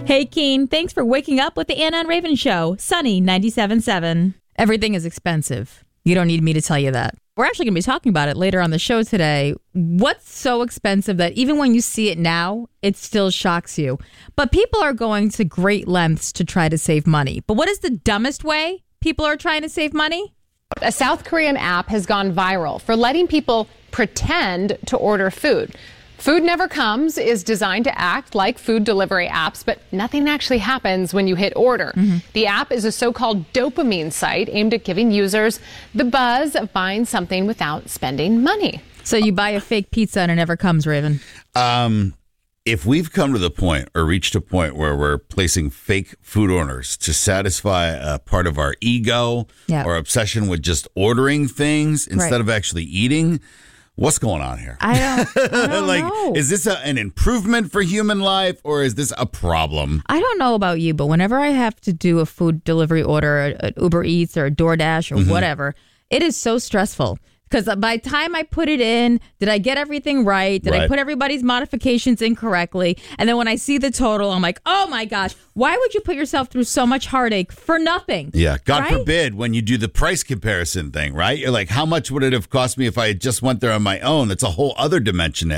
Hey, Keen, thanks for waking up with the Anna and Raven Show. Sunny 97.7. Everything is expensive. You don't need me to tell you that. We're actually going to be talking about it later on the show today. What's so expensive that even when you see it now, it still shocks you? But people are going to great lengths to try to save money. But what is the dumbest way people are trying to save money? A South Korean app has gone viral for letting people pretend to order food. Food Never Comes is designed to act like food delivery apps, but nothing actually happens when you hit order. The app is a so-called dopamine site aimed at giving users the buzz of buying something without spending money. So you buy a fake pizza and it never comes, Raven. If we've come to the point or reached a point where we're placing fake food orders to satisfy a part of our ego or obsession with just ordering things instead of actually eating, what's going on here? I don't like, know. Is this an improvement for human life or is this a problem? I don't know about you, but whenever I have to do a food delivery order, an Uber Eats or a DoorDash or whatever, it is so stressful. Because by the time I put it in, did I get everything right? Did I put everybody's modifications in correctly? And then when I see the total, I'm like, oh my gosh, why would you put yourself through so much heartache for nothing? Yeah, God right? forbid when you do the price comparison thing, right? You're like, how much would it have cost me if I had just went there on my own? That's a whole other dimension